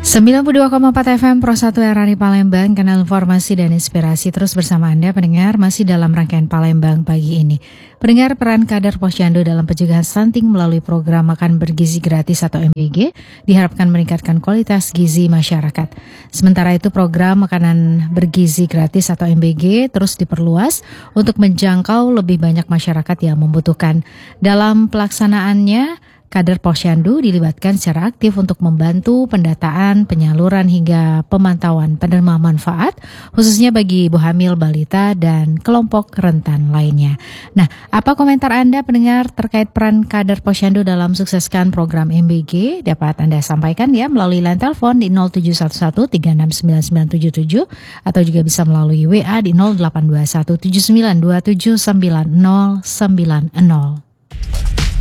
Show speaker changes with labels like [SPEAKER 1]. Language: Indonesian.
[SPEAKER 1] 92,4 FM Pro 1 RRI Palembang, kanal informasi dan inspirasi terus bersama Anda pendengar masih dalam rangkaian Palembang pagi ini. Pendengar, peran kader Posyandu dalam pencegahan stunting melalui program makan bergizi gratis atau MBG diharapkan meningkatkan kualitas gizi masyarakat. Sementara itu program makanan bergizi gratis atau MBG terus diperluas untuk menjangkau lebih banyak masyarakat yang membutuhkan. Dalam pelaksanaannya, kader Posyandu dilibatkan secara aktif untuk membantu pendataan, penyaluran hingga pemantauan penerima manfaat, khususnya bagi ibu hamil, balita, dan kelompok rentan lainnya. Nah, apa komentar Anda pendengar terkait peran kader Posyandu dalam sukseskan program MBG? Dapat Anda sampaikan ya melalui line telepon di 0711 369977 atau juga bisa melalui WA di 0821 7927 9090.